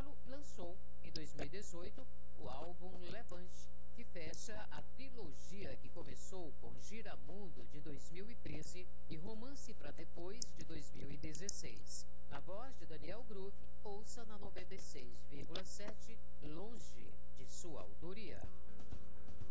solo, lançou em 2018 o álbum Levante, que fecha a trilogia que começou com Giramundo de 2013 e Romance pra Depois de 2016. Na voz de Daniel Groove, ouça na 96,7 Longe, de sua autoria.